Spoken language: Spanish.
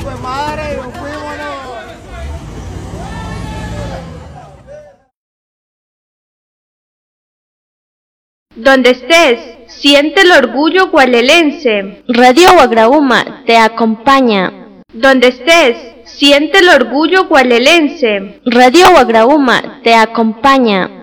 Pues madre, nos fuimos. Donde estés, siente el orgullo gualelense. Radio Guagrauma te acompaña. Donde estés, siente el orgullo gualelense. Radio Guagrauma te acompaña.